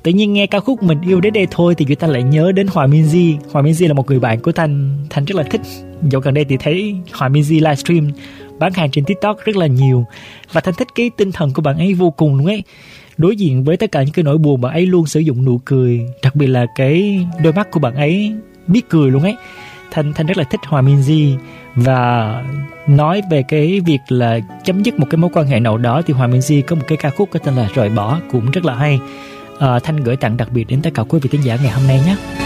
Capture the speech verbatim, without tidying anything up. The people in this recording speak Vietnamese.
tự nhiên nghe ca khúc Mình Yêu Đến Đây Thôi thì người ta lại nhớ đến Hòa Minzy. Hòa Minzy là một người bạn của Thanh. Thanh rất là thích. Dạo gần đây thì thấy Hòa Minzy livestream bán hàng trên TikTok rất là nhiều, và Thanh thích cái tinh thần của bạn ấy vô cùng luôn ấy. Đối diện với tất cả những cái nỗi buồn, bạn ấy luôn sử dụng nụ cười, đặc biệt là cái đôi mắt của bạn ấy biết cười luôn ấy. Thanh Thanh rất là thích Hòa Minzy. Và nói về cái việc là chấm dứt một cái mối quan hệ nào đó thì Hòa Minzy có một cái ca khúc có tên là Rời Bỏ, cũng rất là hay. à, Thanh gửi tặng đặc biệt đến tất cả quý vị thính giả ngày hôm nay nhé.